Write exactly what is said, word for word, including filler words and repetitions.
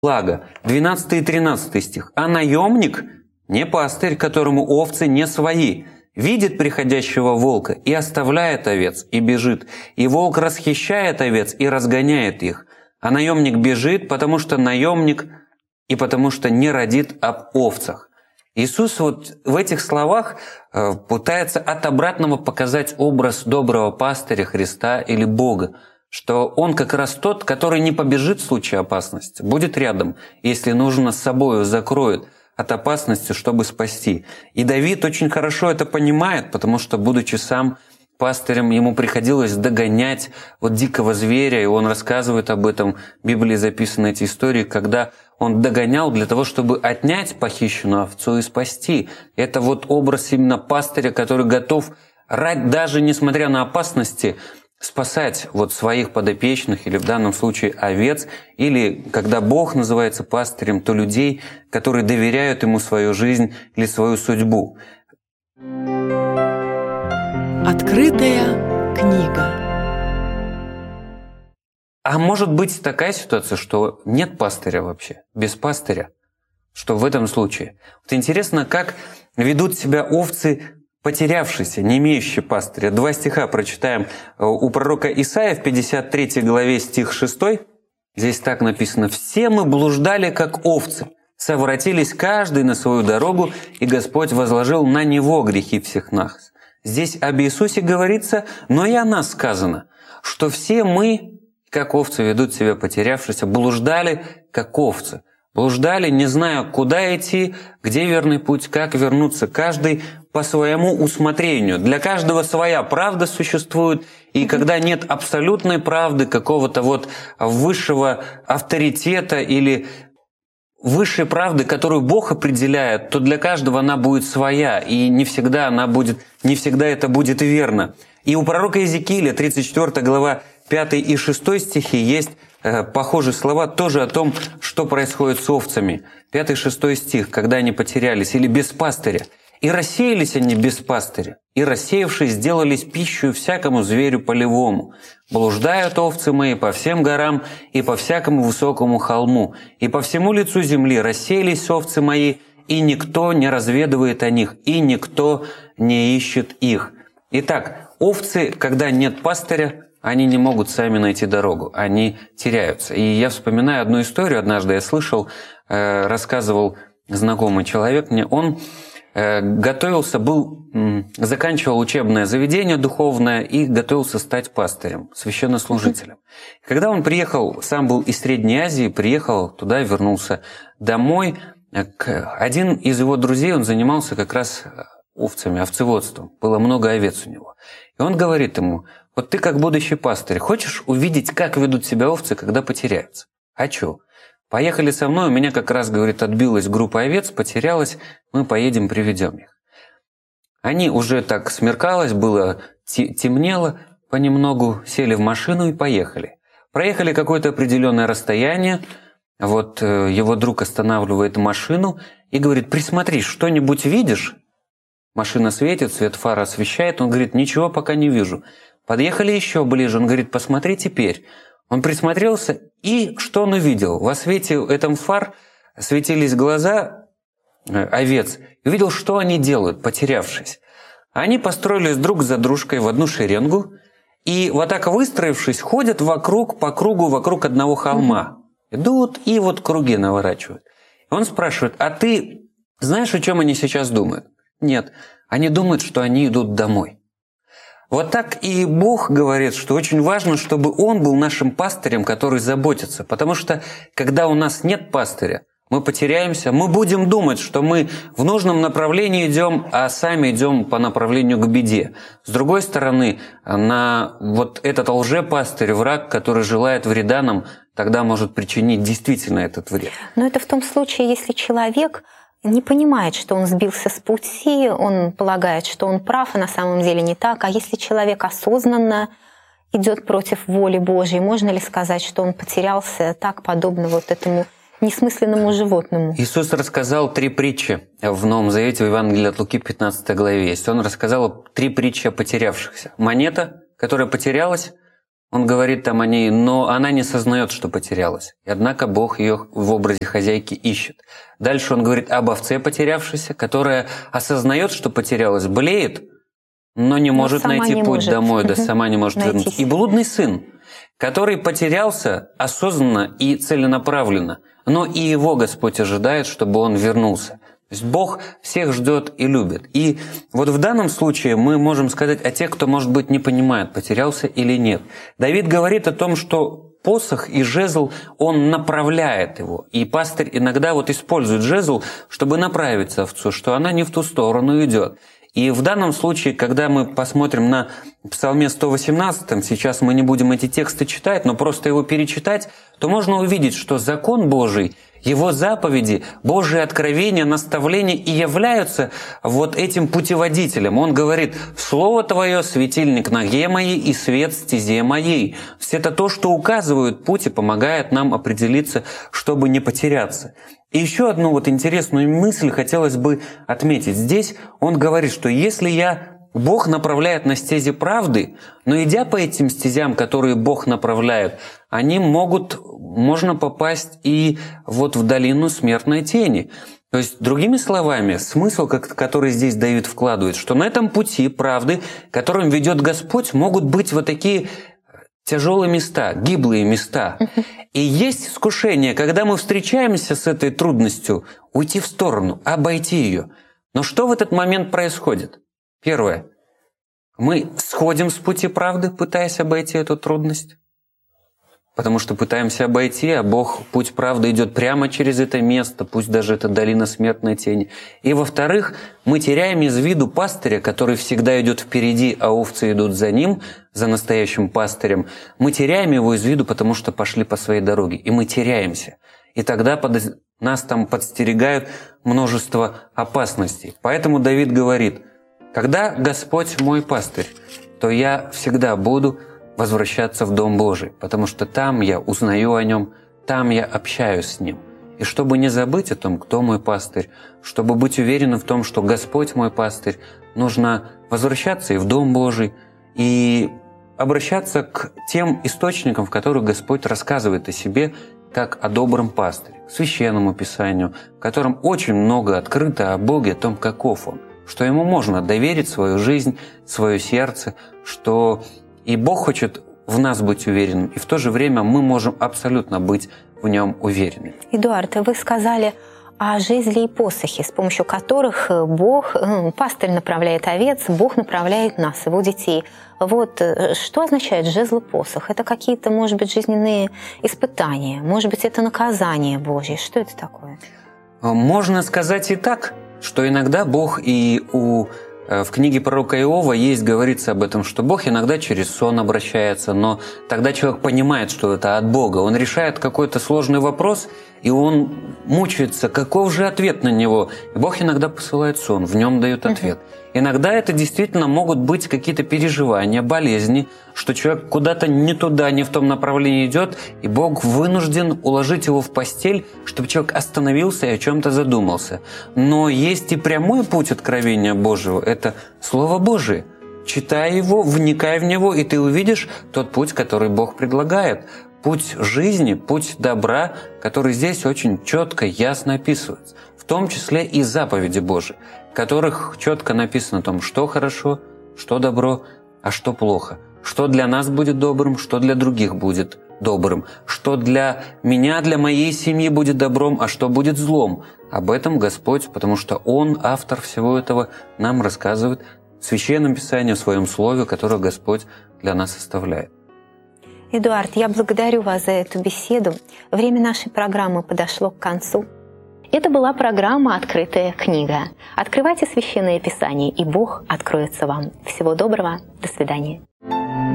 благо. двенадцатый и тринадцатый стих. «А наемник не пастырь, которому овцы не свои, видит приходящего волка и оставляет овец, и бежит. И волк расхищает овец и разгоняет их. А наемник бежит, потому что наемник и потому что не родит об овцах». Иисус вот в этих словах пытается от обратного показать образ доброго пастыря Христа или Бога, что Он как раз тот, который не побежит в случае опасности, будет рядом, если нужно, с собою закроет от опасности, чтобы спасти. И Давид очень хорошо это понимает, потому что, будучи сам пастырем, ему приходилось догонять вот дикого зверя, и он рассказывает об этом, в Библии записаны эти истории, когда он догонял для того, чтобы отнять похищенную овцу и спасти. Это вот образ именно пастыря, который готов, даже несмотря на опасности, спасать вот своих подопечных, или в данном случае овец, или когда Бог называется пастырем, то людей, которые доверяют Ему свою жизнь или свою судьбу. Открытая книга. А может быть такая ситуация, что нет пастыря вообще, без пастыря? Что в этом случае? Вот интересно, как ведут себя овцы, потерявшиеся, не имеющие пастыря. Два стиха прочитаем у пророка Исаия в пятьдесят третьей главе, стих шестой. Здесь так написано: «Все мы блуждали, как овцы, совратились каждый на свою дорогу, и Господь возложил на Него грехи всех нас». Здесь об Иисусе говорится, но и о нас сказано, что все мы, как овцы, ведут себя потерявшиеся, блуждали, как овцы. Блуждали, не зная, куда идти, где верный путь, как вернуться. Каждый по своему усмотрению. Для каждого своя правда существует, и когда нет абсолютной правды, какого-то вот высшего авторитета или высшей правды, которую Бог определяет, то для каждого она будет своя, и не всегда она будет, не всегда это будет верно. И у пророка Иезекииля, тридцать четвёртая глава, пятый и шестой стихи, есть э, похожие слова тоже о том, что происходит с овцами. пятый и шестой стих, когда они потерялись, или без пастыря. «И рассеялись они без пастыря, и, рассеявшись, сделались пищей всякому зверю полевому. Блуждают овцы мои по всем горам и по всякому высокому холму, и по всему лицу земли рассеялись овцы мои, и никто не разведывает о них, и никто не ищет их». Итак, овцы, когда нет пастыря, они не могут сами найти дорогу, они теряются. И я вспоминаю одну историю, однажды я слышал, э, рассказывал знакомый человек мне, он э, готовился, был, э, заканчивал учебное заведение духовное и готовился стать пастырем, священнослужителем. Когда он приехал, сам был из Средней Азии, приехал туда, вернулся домой, один из его друзей, он занимался как раз овцами, овцеводством, было много овец у него. И он говорит ему: вот ты как будущий пастырь, хочешь увидеть, как ведут себя овцы, когда потеряются? Хочу. Поехали со мной, у меня как раз, говорит, отбилась группа овец, потерялась, мы поедем, приведем их. Они уже так смеркалось, было темнело понемногу, сели в машину и поехали. Проехали какое-то определенное расстояние, вот его друг останавливает машину и говорит: присмотрись, что-нибудь видишь? Машина светит, свет фар освещает, он говорит: ничего пока не вижу. Подъехали еще ближе, он говорит: посмотри теперь. Он присмотрелся, и что он увидел? Во свете этом фар светились глаза овец, и увидел, что они делают, потерявшись. Они построились друг за дружкой в одну шеренгу, и вот так выстроившись, ходят вокруг, по кругу, вокруг одного холма. Идут и вот круги наворачивают. И он спрашивает: а ты знаешь, о чем они сейчас думают? Нет, они думают, что они идут домой. Вот так и Бог говорит, что очень важно, чтобы Он был нашим пастырем, который заботится. Потому что, когда у нас нет пастыря, мы потеряемся, мы будем думать, что мы в нужном направлении идем, а сами идем по направлению к беде. С другой стороны, на вот этот лжепастырь, враг, который желает вреда нам, тогда может причинить действительно этот вред. Но это в том случае, если человек не понимает, что он сбился с пути, он полагает, что он прав, а на самом деле не так. А если человек осознанно идет против воли Божьей, можно ли сказать, что он потерялся так, подобно вот этому несмысленному животному? Иисус рассказал три притчи в Новом Завете, в Евангелии от Луки, пятнадцатой главе есть. Он рассказал три притчи о потерявшихся. Монета, которая потерялась, Он говорит там о ней, но она не сознает, что потерялась. И однако Бог ее в образе хозяйки ищет. Дальше он говорит об овце потерявшейся, которая осознает, что потерялась, блеет, но не но может найти путь может. домой, да сама не может вернуться. И блудный сын, который потерялся осознанно и целенаправленно, но и его Господь ожидает, чтобы он вернулся. То есть Бог всех ждет и любит. И вот в данном случае мы можем сказать о тех, кто, может быть, не понимает, потерялся или нет. Давид говорит о том, что посох и жезл, он направляет его. И пастырь иногда вот использует жезл, чтобы направить овцу, что она не в ту сторону идет. И в данном случае, когда мы посмотрим на Псалме сто восемнадцать, сейчас мы не будем эти тексты читать, но просто его перечитать, то можно увидеть, что закон Божий, его заповеди, Божьи откровения, наставления и являются вот этим путеводителем. Он говорит: «Слово Твое – светильник ноге моей и свет стезе моей». То есть это то, что указывает путь и помогает нам определиться, чтобы не потеряться. И еще одну вот интересную мысль хотелось бы отметить. Здесь он говорит, что если я... Бог направляет на стези правды, но идя по этим стезям, которые Бог направляет, они могут, можно попасть и вот в долину смертной тени. То есть, другими словами, смысл, который здесь Давид вкладывает, что на этом пути правды, которым ведет Господь, могут быть вот такие тяжелые места, гиблые места. И есть искушение, когда мы встречаемся с этой трудностью, уйти в сторону, обойти ее. Но что в этот момент происходит? Первое. Мы сходим с пути правды, пытаясь обойти эту трудность. Потому что пытаемся обойти, а Бог, путь правды идет прямо через это место, пусть даже это долина смертной тени. И во-вторых, мы теряем из виду пастыря, который всегда идет впереди, а овцы идут за ним, за настоящим пастырем. Мы теряем его из виду, потому что пошли по своей дороге, и мы теряемся. И тогда под... нас там подстерегают множество опасностей. Поэтому Давид говорит: «Когда Господь мой пастырь, то я всегда буду возвращаться в Дом Божий, потому что там я узнаю о Нем, там я общаюсь с Ним. И чтобы не забыть о том, кто мой пастырь, чтобы быть уверенным в том, что Господь мой пастырь, нужно возвращаться и в Дом Божий, и обращаться к тем источникам, в которых Господь рассказывает о себе, как о добром пастыре, к Священному Писанию, в котором очень много открыто о Боге, о том, каков Он, что Ему можно доверить свою жизнь, свое сердце, что и Бог хочет в нас быть уверенным, и в то же время мы можем абсолютно быть в Нем уверены». Эдуард, вы сказали о жезле и посохе, с помощью которых Бог, пастырь направляет овец, Бог направляет нас, Его детей. Вот что означает жезл и посох? Это какие-то, может быть, жизненные испытания, может быть, это наказание Божье. Что это такое? Можно сказать и так, что иногда Бог и у... В книге пророка Иова есть, говорится об этом, что Бог иногда через сон обращается, но тогда человек понимает, что это от Бога. Он решает какой-то сложный вопрос, и он мучается, каков же ответ на него. И Бог иногда посылает сон, в нем дает ответ. Иногда это действительно могут быть какие-то переживания, болезни, что человек куда-то не туда, не в том направлении идет, и Бог вынужден уложить его в постель, чтобы человек остановился и о чем-то задумался. Но есть и прямой путь откровения Божьего, это Слово Божие. Читай его, вникай в него, и ты увидишь тот путь, который Бог предлагает. Путь жизни, путь добра, который здесь очень четко, ясно описывается. В том числе и заповеди Божии, в которых четко написано о том, что хорошо, что добро, а что плохо. Что для нас будет добрым, что для других будет добрым. Что для меня, для моей семьи будет добром, а что будет злом. Об этом Господь, потому что Он, автор всего этого, нам рассказывает в Священном Писании, в Своем Слове, которое Господь для нас оставляет. Эдуард, я благодарю вас за эту беседу. Время нашей программы подошло к концу. Это была программа «Открытая книга». Открывайте Священное Писание, и Бог откроется вам. Всего доброго. До свидания.